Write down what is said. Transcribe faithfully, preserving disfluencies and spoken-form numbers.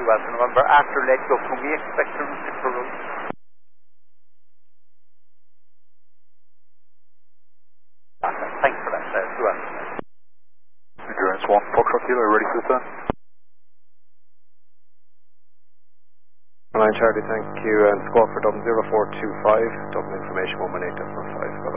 two Alpha November. After let go, can we expect a route for route? Thanks for that, uh, two Alpha. Endurance one, Foxtrot Kilo, ready for the turn. Nine Charlie, thank you, and squawk for Dublin zero four two five, Dublin information one one eight five.